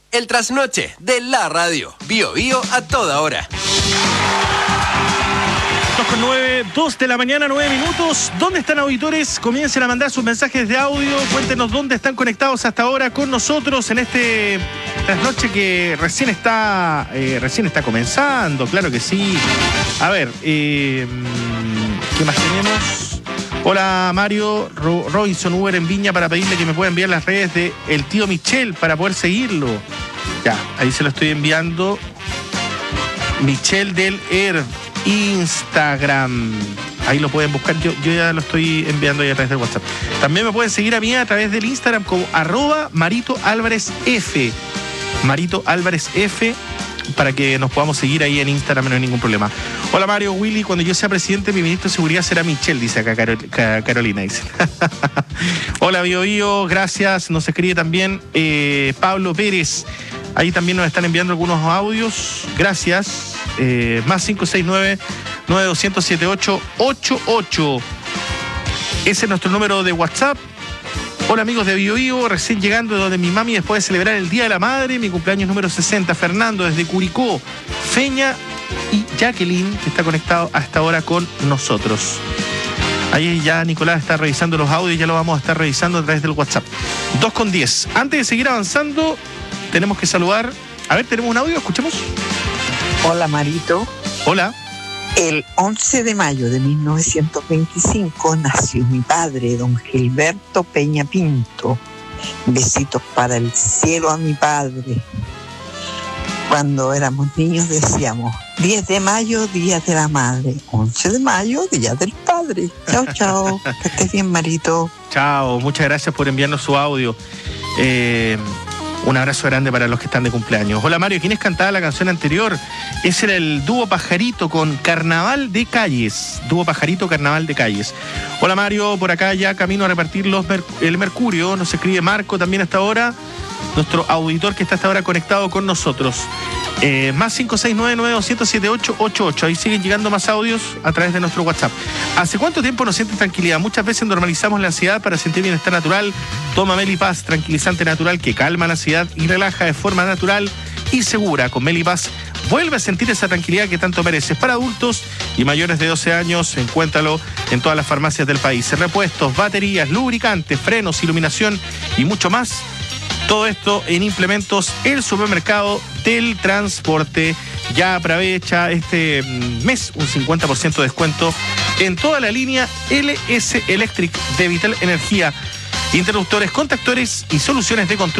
El trasnoche de la radio. Bio Bio a toda hora. 2 de la mañana, 9 minutos. ¿Dónde están, auditores? Comiencen a mandar sus mensajes de audio. Cuéntenos dónde están conectados hasta ahora con nosotros en este trasnoche que recién está comenzando. Claro que sí. A ver, ¿qué más tenemos? Hola, Mario Robinson Uber en Viña, para pedirle que me pueda enviar las redes de el tío Michel para poder seguirlo. Ya, ahí se lo estoy enviando. Michel del Instagram. Ahí lo pueden buscar. Yo ya lo estoy enviando ahí a través del WhatsApp. También me pueden seguir a mí a través del Instagram como @MaritoAlvarezF. Marito Álvarez F, para que nos podamos seguir ahí en Instagram, no hay ningún problema. Hola, Mario Willy, cuando yo sea presidente, mi ministro de seguridad será Michel, dice acá Carolina, dice. Hola, Bio Bio, gracias. Nos escribe también Pablo Pérez. Ahí también nos están enviando algunos audios. Gracias. Más 569-9200-7888. Ese es nuestro número de WhatsApp. Hola, amigos de Bio Bio, recién llegando de donde mi mami después de celebrar el Día de la Madre, mi cumpleaños número 60. Fernando desde Curicó, Feña y Jacqueline, que está conectado hasta ahora con nosotros. Ahí ya Nicolás está revisando los audios, ya lo vamos a estar revisando a través del WhatsApp. 2:10. Antes de seguir avanzando, tenemos que saludar. A ver, tenemos un audio, escuchemos. Hola, Marito. Hola. El 11 de mayo de 1925 nació mi padre, don Gilberto Peña Pinto. Besitos para el cielo a mi padre. Cuando éramos niños decíamos 10 de mayo, Día de la Madre. 11 de mayo, Día del Padre. Chao, chao. Que estés bien, Marito. Chao, muchas gracias por enviarnos su audio. Un abrazo grande para los que están de cumpleaños. Hola, Mario, ¿quiénes cantaba la canción anterior? Ese era el dúo Pajarito con Carnaval de Calles. Dúo Pajarito, Carnaval de Calles. Hola, Mario, por acá ya camino a repartir el Mercurio. Nos escribe Marco también hasta ahora, nuestro auditor que está hasta ahora conectado con nosotros. Más 569-9200-7888. Ahí siguen llegando más audios a través de nuestro WhatsApp. ¿Hace cuánto tiempo no sientes tranquilidad? Muchas veces normalizamos la ansiedad para sentir bienestar natural. Toma Melipaz, tranquilizante natural que calma la ansiedad y relaja de forma natural y segura. Con Melipaz vuelve a sentir esa tranquilidad que tanto mereces. Para adultos y mayores de 12 años, encuéntralo en todas las farmacias del país. Repuestos, baterías, lubricantes, frenos, iluminación y mucho más. Todo esto en Implementos, el supermercado del transporte. Ya aprovecha este mes un 50% de descuento en toda la línea LS Electric de Vital Energía. Interruptores, contactores y soluciones de control.